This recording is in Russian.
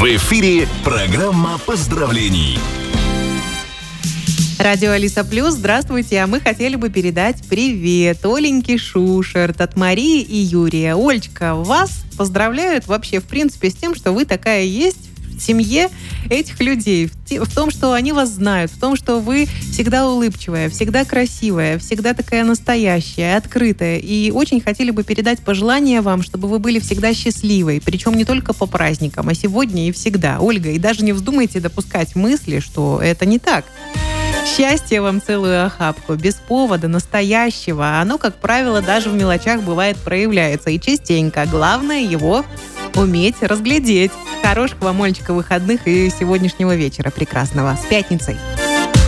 В эфире программа поздравлений. Радио Алиса Плюс, здравствуйте, а мы хотели бы передать привет Оленьке Шушерт от Марии и Юрия. Олечка, вас поздравляют вообще, в принципе, с тем, что вы такая есть в семье этих людей, в том, что они вас знают, в том, что вы всегда улыбчивая, всегда красивая, всегда такая настоящая, открытая. И очень хотели бы передать пожелания вам, чтобы вы были всегда счастливой, причем не только по праздникам, а сегодня и всегда. Ольга, и даже не вздумайте допускать мысли, что это не так. Счастья вам целую охапку, без повода, настоящего. Оно, как правило, даже в мелочах бывает проявляется. И частенько. Главное его уметь разглядеть. Хороших вам, Олечка, выходных и сегодняшнего вечера прекрасного. С пятницей!